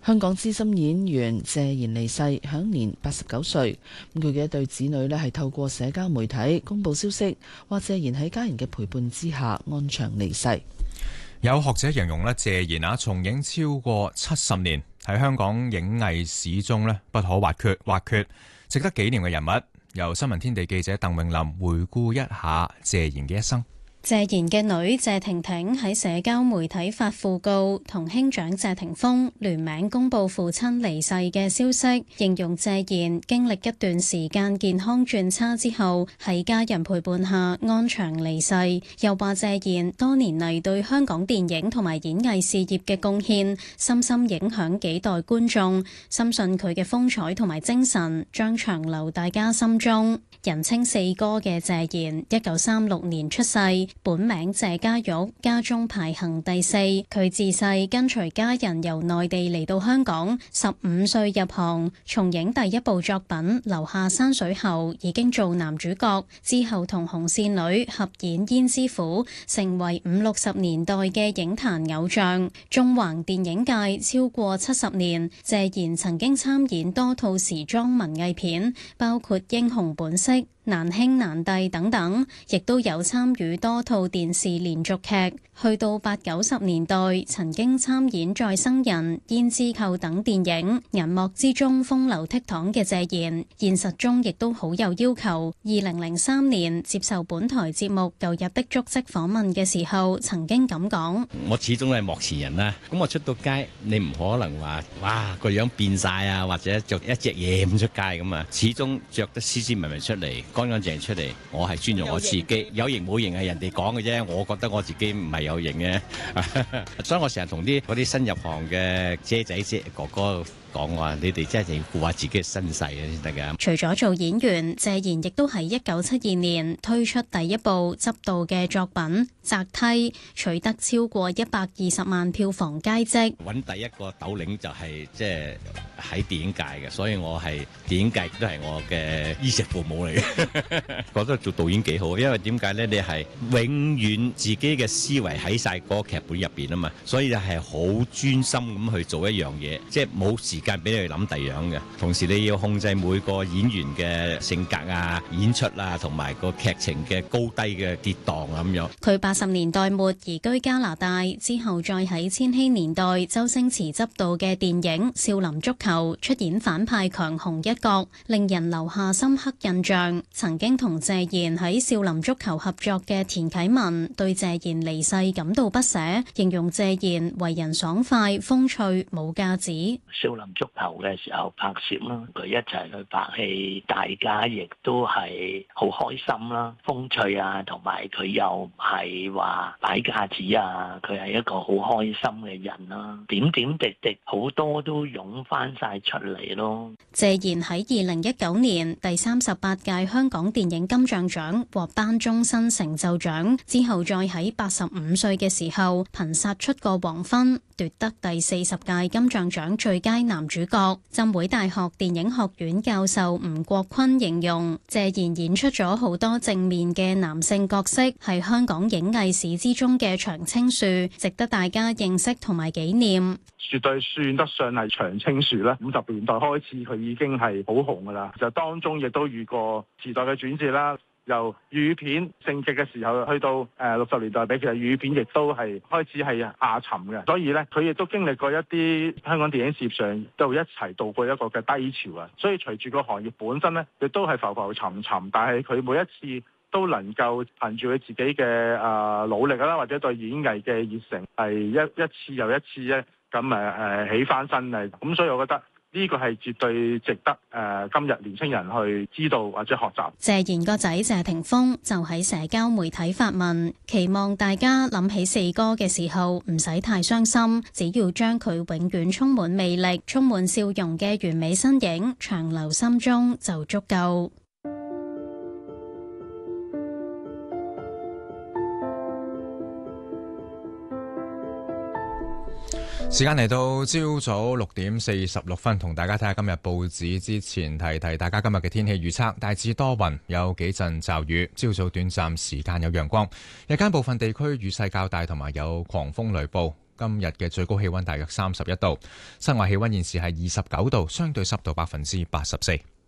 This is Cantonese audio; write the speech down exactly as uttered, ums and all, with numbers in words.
香港資深演員謝賢離世，享年八十九歲。咁佢嘅一對子女呢係透過社交媒體公佈消息，話謝賢喺家人嘅陪伴之下安詳離世。 有學者形容呢，謝賢啊從影超過七十年，喺香港影藝史中呢不可或缺或缺，值得紀念嘅人物。由新聞天地記者鄧永林回顧一下謝賢嘅一生。 謝賢嘅女謝婷婷喺社交媒體發訃告，同兄長謝霆鋒聯名公布父親離世嘅消息，形容謝賢經歷一段時間健康轉差之後，喺家人陪伴下安詳離世。又話謝賢多年嚟對香港電影同埋演藝事業嘅貢獻，深深影響幾代觀眾，深信佢嘅風采同埋精神將長留大家心中。人稱四哥嘅謝賢，一九三六年出世，本名謝家玉，家中排行第四。佢自細跟隨家人由內地嚟到香港，十五歲入行，從影第一部作品《留下山水》後，已經做男主角。之後同紅線女合演《胭脂虎》，成為五六十年代嘅影壇偶像。縱橫電影界超過七十年，謝賢曾經參演多套時裝文藝片，包括《英雄本色》、難兄難弟等等，亦都有參與多套電視連續劇。去到八九十年代，曾經參演《再生人》、《胭脂扣》等電影，銀幕之中風流倜儻嘅謝賢，現實中亦都好有要求。二零零三年接受本台節目《舊日的足跡》訪問嘅時候，曾經咁講： 我始終係幕前人啦，咁我出到街，你唔可能話哇個樣變晒啊，或者着一隻嘢咁出街咁啊，始終着得斯斯文文出嚟，乾乾淨出嚟。我係尊重我自己，有型冇型係人哋講嘅啫，我覺得我自己唔係有型嘅，所以我成日同啲嗰啲新入行嘅姐仔姐哥哥講話，你哋真係要顧下自己嘅身世嘅先得㗎。 除咗做演員，謝賢亦都喺一九七二年推出第一部執導嘅作品《擇梯》，取得超過一百二十萬票房佳績。 揾第一個斗領就係即係喺電影界嘅，所以我係電影界都係我嘅衣食父母嚟嘅。覺得做導演幾好，因為點解呢？你係永遠自己嘅思維喺晒嗰個劇本入邊啊嘛，所以就係好專心咁去做一樣嘢，即係冇時間俾你去諗第二樣嘅。同時你要控制每個演員嘅性格啊、演出啊，同埋個劇情嘅高低嘅跌宕啊咁樣。 佢八十年代末移居加拿大之後，再喺千禧年代周星馳執導嘅電影《少林足球》出演反派強雄一角，令人留下深刻印象。曾經同謝賢喺《少林足球》合作嘅田啟文對謝賢離世感到不捨，形容謝賢為人爽快、風趣、冇架子。 少林足球嘅時候拍攝啦，佢一齊去拍戲，大家亦都係好開心啦，風趣啊，同埋佢又唔係話擺架子啊，佢係一個好開心嘅人啦，點點滴滴好多都湧翻晒出嚟咯。 謝賢喺二零一九年第三十八屆香港電影金像獎獲頒終身成就獎，之後再喺八十五歲嘅時候憑殺出個黃昏奪得第四十屆金像獎最佳男主角。浸會大學電影學院教授吳國坤形容謝賢演出咗好多正面嘅男性角色，係香港影藝史之中嘅長青樹，值得大家認識同埋紀念。 絕對算得上係長青樹啦。五十年代開始佢已經係好紅噶啦，就當中亦都遇過時代嘅轉折啦。由粵語片盛極嘅時候，去到誒六十年代，比其實粵語片亦都係開始係下沉嘅。所以咧，佢亦都經歷過一啲香港電影事業上都一齊度過一個嘅低潮啊。所以隨住個行業本身咧，亦都係浮浮沉沉，但係佢每一次都能夠憑住佢自己嘅誒努力啦，或者對演藝嘅熱誠，係一一次又一次咧咁誒誒起翻身啊。咁所以我覺得呢個係絕對值得誒、呃、今日年輕人去知道或者學習。 謝賢個仔謝霆鋒就喺社交媒體發文，期望大家諗起四哥嘅時候唔使太傷心，只要將佢永遠充滿魅力、充滿笑容嘅完美身影長留心中就足夠。 時間嚟到朝早六點四十六分，同大家睇下今日報紙之前提提大家今日嘅天氣預測，大致多雲，有幾陣驟雨，朝早短暫時間有陽光，日間部分地區雨勢較大，同埋有狂風雷暴。 今日嘅最高氣溫大約三十一度，室外氣溫現時係二十九度，相對濕度百分之八十四。